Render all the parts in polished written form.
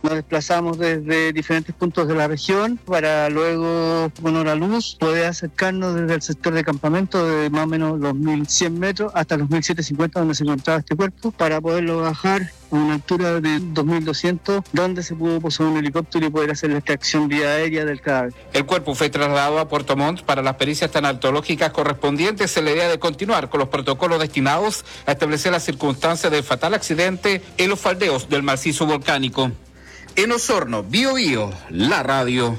Nos desplazamos desde diferentes puntos de la región para luego, con hora luz, poder acercarnos desde el sector de campamento de más o menos los 1.100 metros hasta los 1.750 donde se encontraba este cuerpo, para poderlo bajar a una altura de 2.200, donde se pudo posar un helicóptero y poder hacer la extracción vía aérea del cadáver. El cuerpo fue trasladado a Puerto Montt para las pericias tanatológicas correspondientes en la idea de continuar con los protocolos destinados a establecer las circunstancias del fatal accidente en los faldeos del macizo volcánico. En Osorno, Bío Bío, la radio.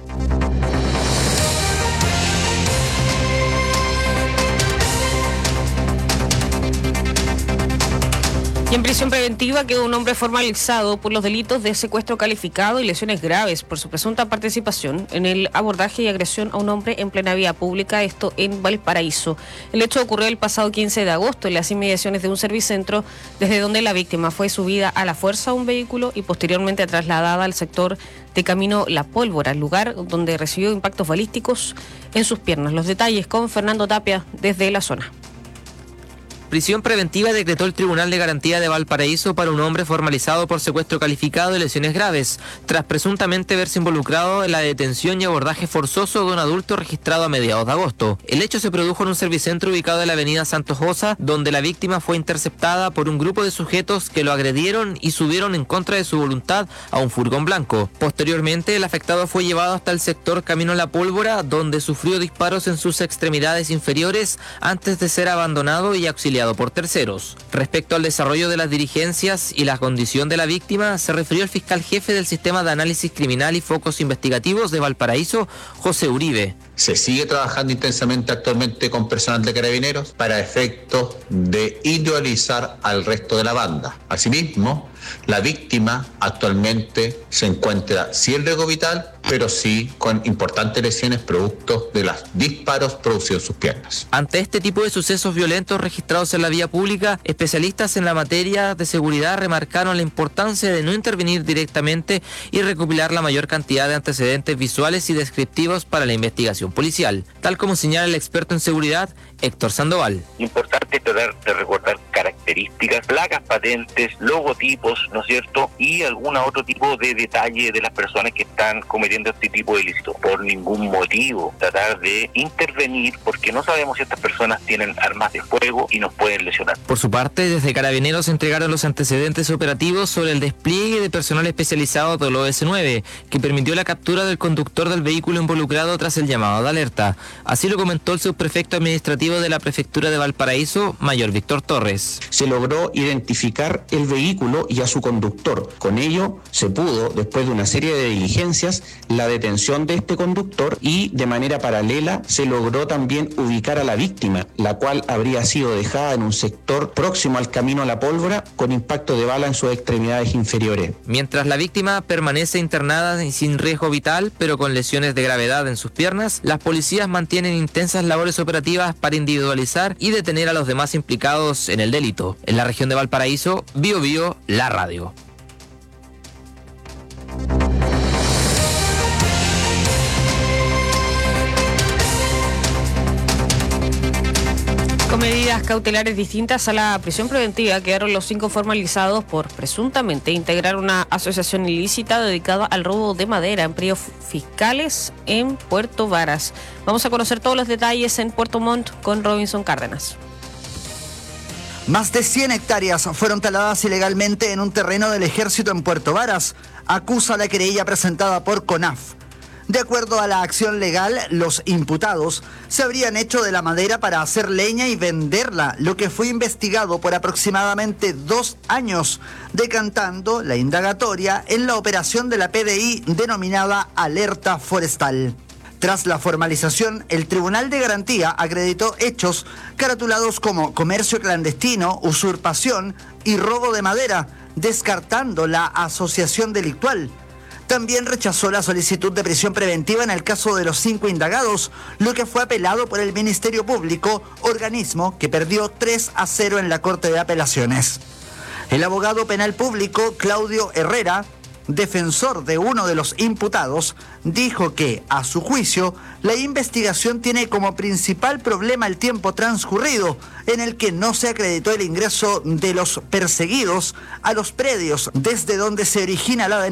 Y en prisión preventiva quedó un hombre formalizado por los delitos de secuestro calificado y lesiones graves por su presunta participación en el abordaje y agresión a un hombre en plena vía pública, esto en Valparaíso. El hecho ocurrió el pasado 15 de agosto en las inmediaciones de un servicentro, desde donde la víctima fue subida a la fuerza a un vehículo y posteriormente trasladada al sector de Camino La Pólvora, lugar donde recibió impactos balísticos en sus piernas. Los detalles con Fernando Tapia desde la zona. Prisión preventiva decretó el Tribunal de Garantía de Valparaíso para un hombre formalizado por secuestro calificado y lesiones graves, tras presuntamente verse involucrado en la detención y abordaje forzoso de un adulto registrado a mediados de agosto. El hecho se produjo en un servicentro ubicado en la avenida Santos Josa, donde la víctima fue interceptada por un grupo de sujetos que lo agredieron y subieron en contra de su voluntad a un furgón blanco. Posteriormente, el afectado fue llevado hasta el sector Camino La Pólvora, donde sufrió disparos en sus extremidades inferiores antes de ser abandonado y auxiliado por terceros. Respecto al desarrollo de las diligencias y la condición de la víctima, se refirió el fiscal jefe del Sistema de Análisis Criminal y Focos Investigativos de Valparaíso, José Uribe. Se sigue trabajando intensamente actualmente con personal de Carabineros para efectos de individualizar al resto de la banda. Asimismo, la víctima actualmente se encuentra sin riesgo vital, pero sí con importantes lesiones producto de los disparos producidos en sus piernas. Ante este tipo de sucesos violentos registrados en la vía pública, especialistas en la materia de seguridad remarcaron la importancia de no intervenir directamente y recopilar la mayor cantidad de antecedentes visuales y descriptivos para la investigación policial, tal como señala el experto en seguridad Héctor Sandoval. Importante tratar de recordar características, placas patentes, logotipos, ¿no es cierto? Y algún otro tipo de detalle de las personas que están cometiendo este tipo de ilícitos. Por ningún motivo tratar de intervenir, porque no sabemos si estas personas tienen armas de fuego y nos pueden lesionar. Por su parte, desde Carabineros entregaron los antecedentes operativos sobre el despliegue de personal especializado del OS9, que permitió la captura del conductor del vehículo involucrado tras el llamado de alerta. Así lo comentó el subprefecto administrativo de la Prefectura de Valparaíso, Mayor Víctor Torres. Se logró identificar el vehículo y a su conductor. Con ello se pudo, después de una serie de diligencias, la detención de este conductor y de manera paralela se logró también ubicar a la víctima, la cual habría sido dejada en un sector próximo al Camino a La Pólvora con impacto de bala en sus extremidades inferiores. Mientras la víctima permanece internada y sin riesgo vital, pero con lesiones de gravedad en sus piernas, las policías mantienen intensas labores operativas para individualizar y detener a los demás implicados en el delito. En la región de Valparaíso, Bío Bío, la radio. Con medidas cautelares distintas a la prisión preventiva quedaron los 5 formalizados por presuntamente integrar una asociación ilícita dedicada al robo de madera en predios fiscales en Puerto Varas. Vamos a conocer todos los detalles en Puerto Montt con Robinson Cárdenas. Más de 100 hectáreas fueron taladas ilegalmente en un terreno del Ejército en Puerto Varas, acusa la querella presentada por CONAF. De acuerdo a la acción legal, los imputados se habrían hecho de la madera para hacer leña y venderla, lo que fue investigado por aproximadamente 2 años, decantando la indagatoria en la operación de la PDI denominada Alerta Forestal. Tras la formalización, el Tribunal de Garantía acreditó hechos caratulados como comercio clandestino, usurpación y robo de madera, descartando la asociación delictual. También rechazó la solicitud de prisión preventiva en el caso de los 5 indagados, lo que fue apelado por el Ministerio Público, organismo que perdió 3-0 en la Corte de Apelaciones. El abogado penal público Claudio Herrera, defensor de uno de los imputados, dijo que, a su juicio, la investigación tiene como principal problema el tiempo transcurrido, en el que no se acreditó el ingreso de los perseguidos a los predios desde donde se origina la denuncia.